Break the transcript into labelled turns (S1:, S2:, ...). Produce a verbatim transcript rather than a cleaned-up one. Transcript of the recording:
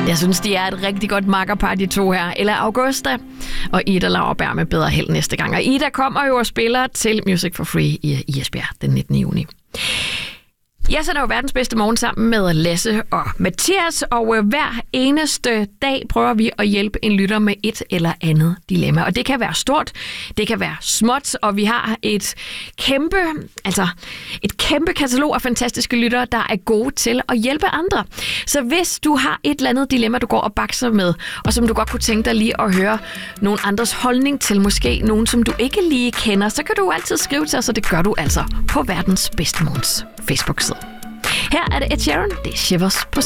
S1: Jeg synes, de er et rigtig godt makkerpar, de to her. Ella Augusta og Ida Lauerberg med bedre held næste gang. Og Ida kommer jo og spiller til Music for Free i Esbjerg den nittende juni. Jeg sender jo verdens bedste morgen sammen med Lasse og Mathias, og hver eneste dag prøver vi at hjælpe en lytter med et eller andet dilemma. Og det kan være stort, det kan være småt, og vi har et kæmpe, altså et kæmpe katalog af fantastiske lyttere, der er gode til at hjælpe andre. Så hvis du har et eller andet dilemma, du går og bakser med, og som du godt kunne tænke dig lige at høre nogle andres holdning til, måske nogen, som du ikke lige kender, så kan du altid skrive til os, og det gør du altså på verdens bedste morgens Facebook-side. Her er det Ed Sheeran, det er Shivers på